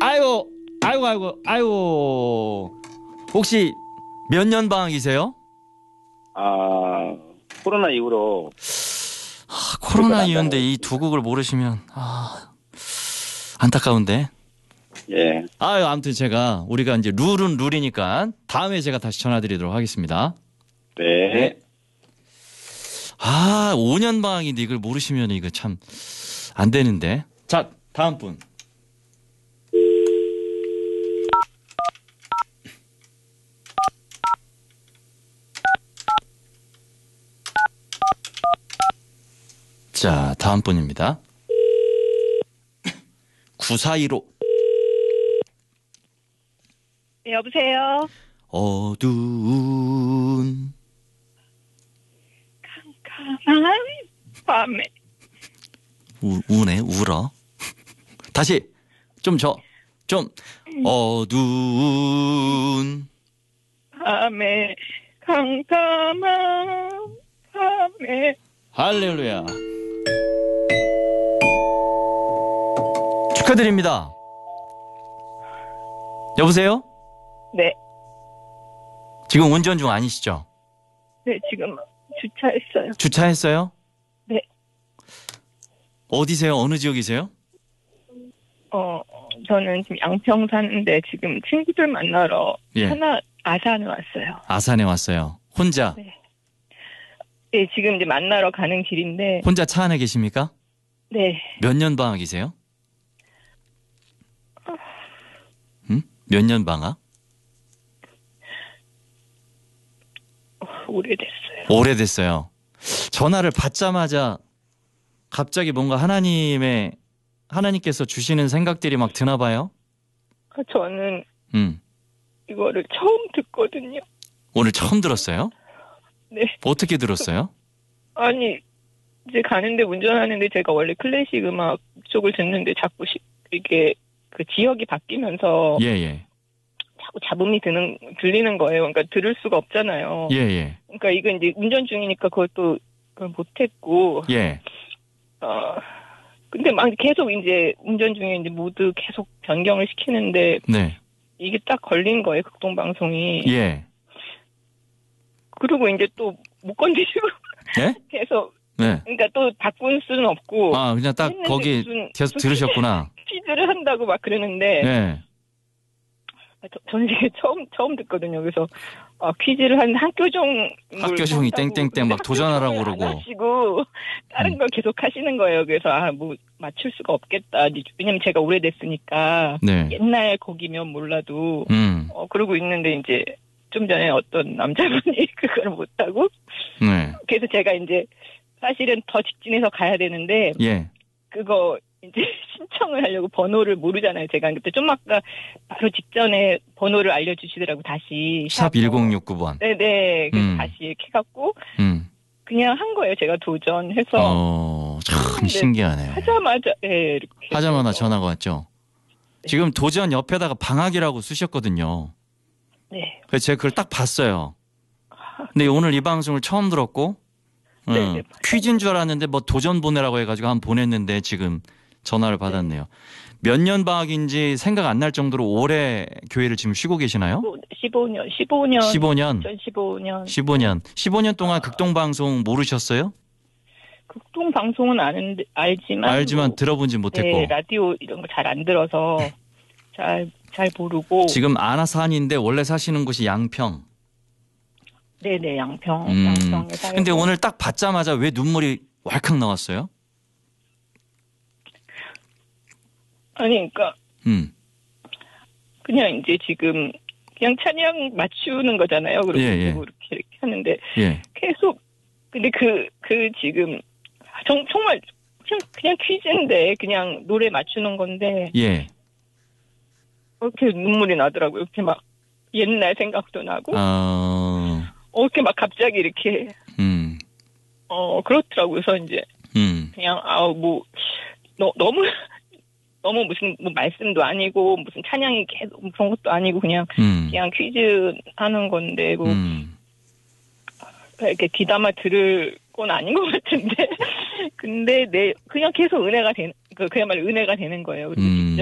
아이고. 혹시 몇 년 방학이세요? 코로나 이후로. 코로나 이후인데 이 두 곡을 모르시면 안타까운데. 예. 아무튼 우리가 이제 룰은 룰이니까 다음에 제가 다시 전화드리도록 하겠습니다. 네. 5년 방학인데 이걸 모르시면 이거 참 안 되는데. 자, 다음 분. 자, 다음 분입니다. 9415. 네, 여보세요. 어두운 캄캄한 밤에. 우네, 울어. 다시 좀 어두운 밤에 캄캄한 밤에. 할렐루야. 축하드립니다. 여보세요? 네. 지금 운전 중 아니시죠? 네, 지금 주차했어요. 주차했어요? 네. 어디세요? 어느 지역이세요? 저는 지금 양평 사는데 지금 친구들 만나러 예. 아산에 왔어요. 아산에 왔어요. 혼자? 네. 네, 지금 이제 만나러 가는 길인데. 혼자 차 안에 계십니까? 네. 몇 년 방학이세요? 몇 년 방학? 오래됐어요. 오래됐어요. 전화를 받자마자 갑자기 뭔가 하나님께서 주시는 생각들이 막 드나 봐요? 저는 이거를 처음 듣거든요. 오늘 처음 들었어요? 네. 어떻게 들었어요? 아니, 이제 가는데 운전하는데 제가 원래 클래식 음악 쪽을 듣는데 자꾸 이게 그 지역이 바뀌면서 예. 자꾸 잡음이 들리는 거예요. 그러니까 들을 수가 없잖아요. 예. 그러니까 이거 이제 운전 중이니까 그걸 못했고. 예. 근데 막 계속 이제 운전 중에 이제 모두 계속 변경을 시키는데. 네. 이게 딱 걸린 거예요, 극동방송이. 예. 그리고 이제 또 못 건드리고. 네? 계속. 네. 그러니까 또 바꿀 수는 없고. 그냥 딱 거기 계속 들으셨구나. 퀴즈를 한다고 막 그러는데. 네. 저는 이게 처음 듣거든요. 그래서 퀴즈를 한 학교종이 땡땡땡 막 도전하라고 그러고. 하시고 다른 걸 계속 하시는 거예요. 그래서 뭐 맞출 수가 없겠다. 왜냐면 제가 오래됐으니까. 네. 옛날 곡이면 몰라도. 그러고 있는데 이제 좀 전에 어떤 남자분이 그걸 못하고. 네. 그래서 제가 이제 사실은 더 직진해서 가야 되는데. 예. 그거 이제 신청을 하려고 번호를 모르잖아요. 제가 그때 좀 아까 바로 직전에 번호를 알려주시더라고 다시. 샵 1069번. 네네. 그래서 다시 이렇게 해갖고 그냥 한 거예요. 제가 도전해서. 참 신기하네. 하자마자 이렇게. 하자마자 전화가 왔죠. 네. 지금 도전 옆에다가 방학이라고 쓰셨거든요. 네. 그래서 제가 그걸 딱 봤어요. 근데 오늘 이 방송을 처음 들었고 네. 퀴즈인 줄 알았는데 뭐 도전 보내라고 해가지고 한번 보냈는데 지금 전화를 받았네요. 몇 년 방학인지 생각 안 날 정도로 오래 교회를 지금 쉬고 계시나요? 15년. 15년 동안 극동방송 모르셨어요? 극동방송은 알지만 들어본지 못했고. 네, 라디오 이런 거 잘 안 들어서 잘 모르고. 지금 아산인데 원래 사시는 곳이 양평. 네네, 양평에 살고. 근데 오늘 딱 받자마자 왜 눈물이 왈칵 나왔어요? 아니, 그러니까 그냥 이제 지금 그냥 찬양 맞추는 거잖아요. 그리고 이렇게 하는데 계속 근데 그 지금 정말 그냥 퀴즈인데 그냥 노래 맞추는 건데 이렇게 눈물이 나더라고요. 이렇게 막 옛날 생각도 나고. 이렇게 막 갑자기 이렇게. 그렇더라고요. 그래서 이제. 그냥, 너무 무슨, 말씀도 아니고, 무슨 찬양이 계속 그런 것도 아니고, 그냥 퀴즈 하는 건데, 이렇게 귀담아 들을 건 아닌 것 같은데. 근데 그냥 계속 그야말로 은혜가 되는 거예요. 그리고